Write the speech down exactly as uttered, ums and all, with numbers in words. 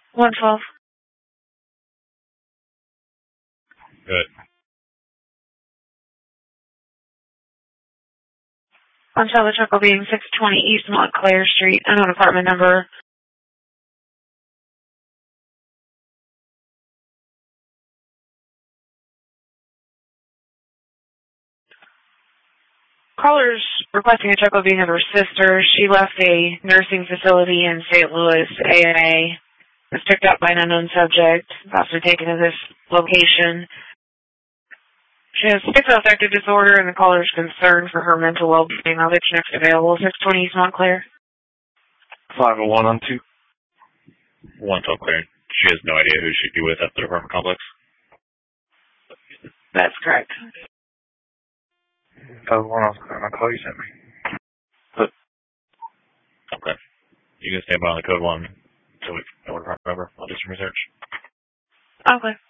one twelve. Good. On Charlotte Chuckle being six twenty East Montclair Street, unknown apartment number. Caller's requesting a Chuckle being of her sister. She left a nursing facility in Saint Louis, A N A. Was picked up by an unknown subject, possibly taken to this location. She has schizoaffective disorder, and the caller is concerned for her mental well-being. I'll get you next available. six twenty East Montclair. five oh one on two. one twelve cleared. She has no idea who she'd be with at the apartment complex. That's correct. five oh one on the call you sent me. Okay. You can stand by on the code one until we know what apartment number. I'll do some research. Okay.